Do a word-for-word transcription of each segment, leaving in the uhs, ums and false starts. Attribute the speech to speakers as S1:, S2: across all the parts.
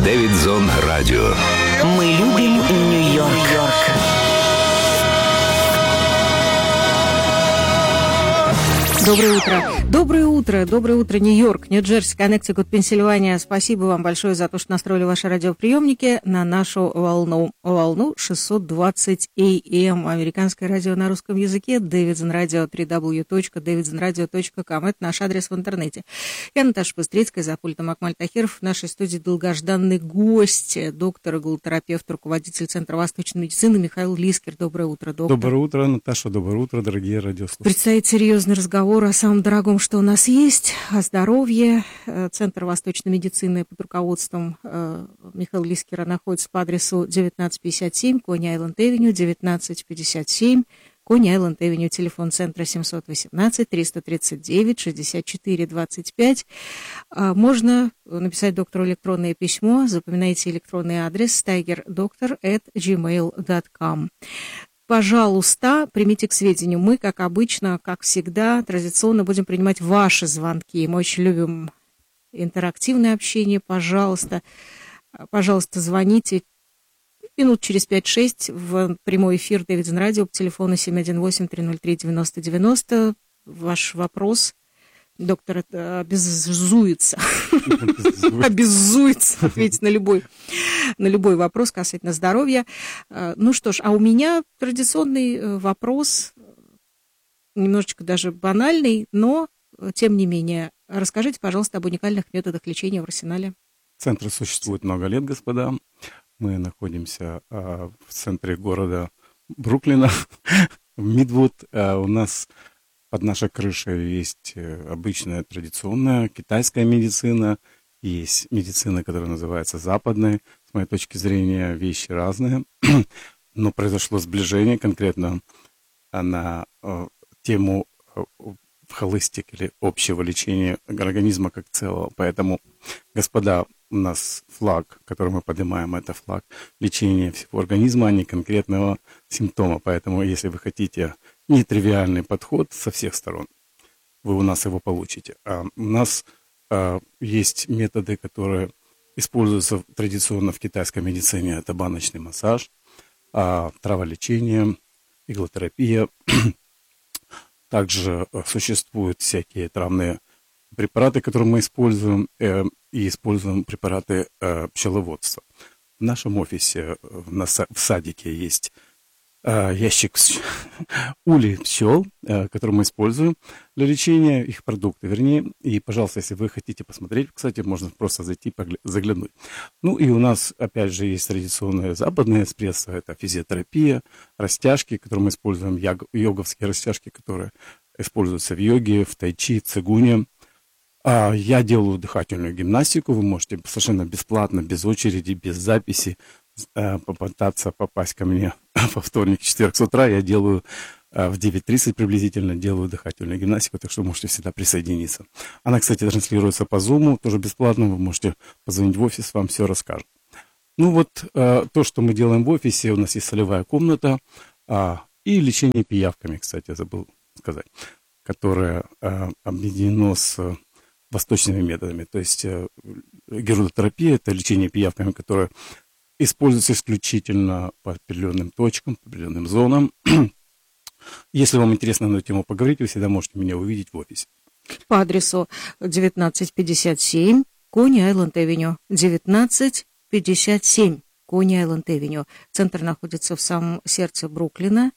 S1: Дэвидсон Радио.
S2: Мы любим Нью-Йорк.
S3: Доброе утро. Доброе утро. Доброе утро, Нью-Йорк, Нью-Джерси, Коннектикут, Пенсильвания. Спасибо вам большое за то, что настроили ваши радиоприемники на нашу волну, волну шестьсот двадцать эй эм. Американское радио на русском языке. Дэвидсон Радио, дабл ю дабл ю дабл ю точка дэвидсон радио точка ком. Это наш адрес в интернете. Я Наташа Быстрицкая, за пультом Акмаль Тахиров. В нашей студии долгожданный гость, доктор, иглотерапевт, руководитель Центра восточной медицины Михаил Лискер. Доброе утро, доктор.
S4: Доброе утро, Наташа. Доброе утро, дорогие радиослушатели.
S3: Предстоит серьезный разговор о самом дорогом, что у нас есть, о здоровье. Центр восточной медицины под руководством Михаила Лискера находится по адресу девятнадцать пятьдесят семь Кони-Айленд-Эвеню, девятнадцать пятьдесят семь Кони-Айленд-Эвеню, телефон центра семь один восемь триста тридцать девять шестьдесят четыре двадцать пять. Можно написать доктору электронное письмо, запоминайте электронный адрес тайгердоктор эт джимейл точка ком. Пожалуйста, примите к сведению. Мы, как обычно, как всегда, традиционно будем принимать ваши звонки. Мы очень любим интерактивное общение. Пожалуйста, пожалуйста, звоните минут через пять-шесть в прямой эфир Дэвидсон Радио по телефону семь один восемь три ноль три девяносто девяносто. Ваш вопрос. Доктор обязуется, обязуется ответить на любой, на любой вопрос касательно здоровья. Ну что ж, а у меня традиционный вопрос, немножечко даже банальный, но тем не менее. Расскажите, пожалуйста, об уникальных методах лечения в арсенале.
S4: Центр существует много лет, господа. Мы находимся а, в центре города Бруклина, Мидвуд. А у нас под нашей крышей есть обычная традиционная китайская медицина, есть медицина, которая называется западной. С моей точки зрения, вещи разные, но произошло сближение конкретно на э, тему э, холистик или общего лечения организма как целого. Поэтому, господа, у нас флаг, который мы поднимаем, это флаг лечения всего организма, а не конкретного симптома. Поэтому, если вы хотите нетривиальный подход со всех сторон, вы у нас его получите. А у нас а, есть методы, которые используются традиционно в китайской медицине. Это баночный массаж, а, траволечение, иглотерапия. Также существуют всякие травные препараты, которые мы используем, э, и используем препараты э, пчеловодства. В нашем офисе в, нас, в садике есть э, ящик улей пчел, э, который мы используем для лечения, их продукты, вернее. И, пожалуйста, если вы хотите посмотреть, кстати, можно просто зайти, погля- заглянуть. Ну и у нас, опять же, есть традиционные западные эспрессо, это физиотерапия, растяжки, которые мы используем, йог- йоговские растяжки, которые используются в йоге, в тайчи, в цигуне. Я делаю дыхательную гимнастику, вы можете совершенно бесплатно, без очереди, без записи попытаться попасть ко мне во вторник, четверг с утра. Я делаю в девять тридцать приблизительно, делаю дыхательную гимнастику, так что можете всегда присоединиться. Она, кстати, транслируется по Zoom, тоже бесплатно, вы можете позвонить в офис, вам все расскажут. Ну вот то, что мы делаем в офисе, у нас есть солевая комната и лечение пиявками, кстати, я забыл сказать, которое объединено с восточными методами. То есть э, герудотерапия – это лечение пиявками, которое используется исключительно по определенным точкам, по определенным зонам. Если вам интересно на эту тему поговорить, вы всегда можете меня увидеть в офисе.
S3: По адресу девятнадцать пятьдесят семь Кони-Айленд-Эвеню. девятнадцать пятьдесят семь Кони-Айленд-Эвеню. Центр находится в самом сердце Бруклина.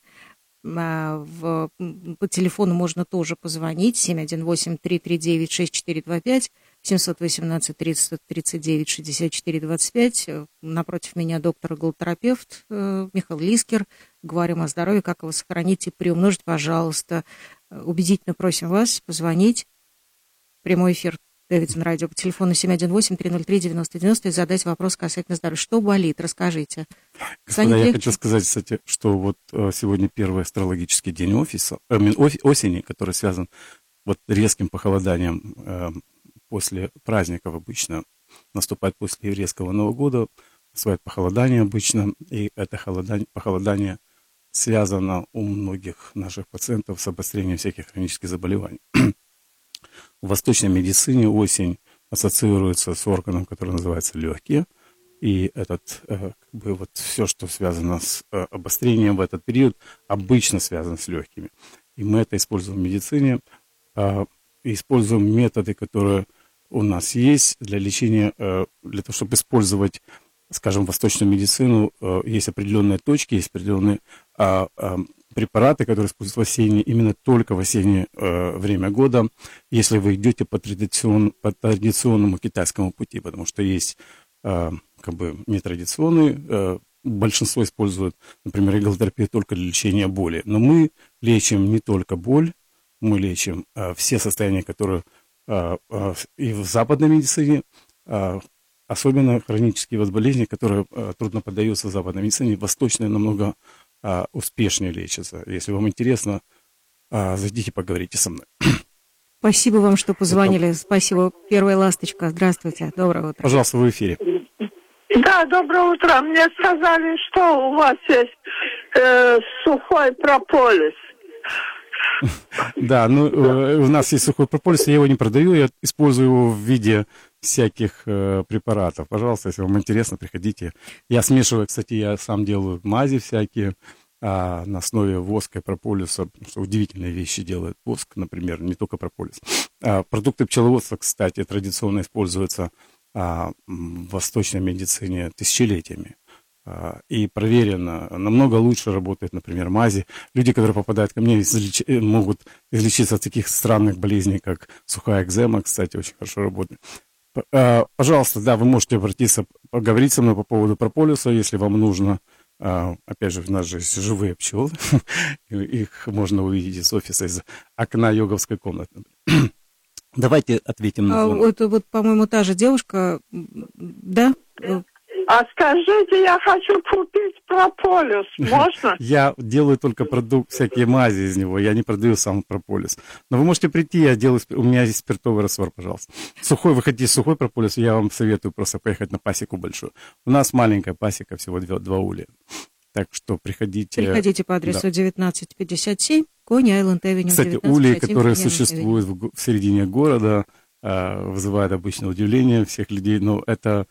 S3: В, по телефону можно тоже позвонить семь один восемь три три девять шесть четыре два пять, семь один восемь триста тридцать девять шестьдесят четыре двадцать пять. Напротив меня доктор-иглотерапевт Михаил Лискер. Говорим о здоровье, как его сохранить и приумножить. Пожалуйста, убедительно просим вас позвонить. Прямой эфир Дэвидсон Радио по телефону семь один восемь три ноль три девяносто девяносто и задать вопрос касательно здоровья. Что болит? Расскажите.
S4: Господа, я хочу сказать, кстати, что вот сегодня первый астрологический день офиса, э, осени, который связан вот резким похолоданием э, после праздников обычно, наступает после резкого Нового года, наступает похолодание обычно, и это холодание, похолодание связано у многих наших пациентов с обострением всяких хронических заболеваний. В восточной медицине осень ассоциируется с органом, который называется легкие. И этот, как бы вот все, что связано с обострением в этот период, обычно связано с легкими. И мы это используем в медицине, используем методы, которые у нас есть для лечения, для того, чтобы использовать, скажем, восточную медицину. Есть определенные точки, есть определенные препараты, которые используют в осеннее, именно только в осеннее время года, если вы идете по, традицион, по традиционному китайскому пути, потому что есть как бы нетрадиционные, большинство используют, например, иглотерапию только для лечения боли. Но мы лечим не только боль, мы лечим все состояния, которые и в западной медицине, особенно хронические болезни, которые трудно поддаются западной медицине, восточные намного успешнее лечатся. Если вам интересно, зайдите, поговорите со мной.
S3: Спасибо вам, что позвонили. Спасибо. Первая ласточка. Здравствуйте. Доброе утро.
S4: Пожалуйста, вы в эфире.
S1: Да, доброе утро. Мне сказали, что у вас есть э, сухой прополис.
S4: Да, ну у нас есть сухой прополис, я его не продаю, я использую его в виде всяких э, препаратов. Пожалуйста, если вам интересно, приходите. Я смешиваю, кстати, я сам делаю мази всякие а, на основе воска и прополиса, потому что удивительные вещи делает воск, например, не только прополис. А, продукты пчеловодства, кстати, традиционно используются а, в восточной медицине тысячелетиями. И проверено, намного лучше работает, например, мази. Люди, которые попадают ко мне, излеч... могут излечиться от таких странных болезней, как сухая экзема, кстати, очень хорошо работает. Пожалуйста, да, вы можете обратиться, поговорить со мной по поводу прополиса, если вам нужно. Опять же, у нас же есть живые пчелы, их можно увидеть из офиса, из окна йоговской комнаты. Давайте ответим на звонок.
S3: А, это вот, по-моему, та же девушка, да?
S1: А скажите, я хочу купить прополис, можно?
S4: Я делаю только продукт, всякие мази из него, я не продаю сам прополис. Но вы можете прийти, я делаю, у меня есть спиртовый раствор, пожалуйста. Сухой, вы хотите сухой прополис, я вам советую просто поехать на пасеку большую. У нас маленькая пасека, всего два, два улья. Так что приходите.
S3: Приходите по адресу да. девятнадцать пятьдесят семь, Кони Айленд Авеню.
S4: Кстати, ульи, которые существуют в, в середине города, э, вызывают обычное удивление всех людей, но это...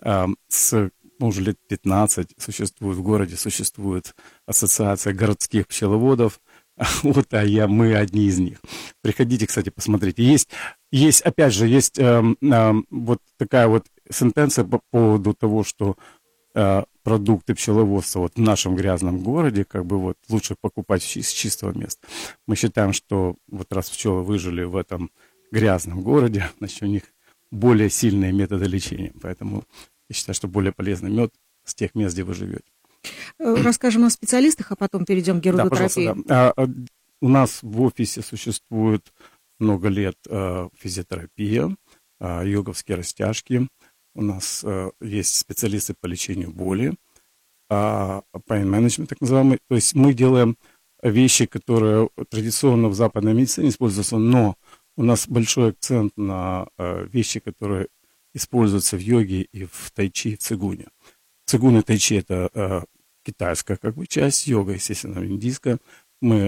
S4: С, ну, уже лет пятнадцать существует в городе, существует ассоциация городских пчеловодов, вот, а я, мы одни из них. Приходите, кстати, посмотрите. Есть, есть опять же, есть э, э, вот такая вот сентенция по поводу того, что э, продукты пчеловодства вот в нашем грязном городе, как бы вот лучше покупать из чистого места. Мы считаем, что вот раз пчелы выжили в этом грязном городе, значит, у них более сильные методы лечения, поэтому я считаю, что более полезный мед с тех мест, где вы живете.
S3: Расскажем о специалистах, а потом перейдем к герудотерапии.
S4: Да, пожалуйста, да. У нас в офисе существует много лет физиотерапия, йоговские растяжки. У нас есть специалисты по лечению боли, pain management, так называемый. То есть мы делаем вещи, которые традиционно в западной медицине используются, но у нас большой акцент на вещи, которые используются в йоге и в тайчи, и в цигуне. Цигун и тайчи – это китайская как бы часть, йога, естественно, индийская. Мы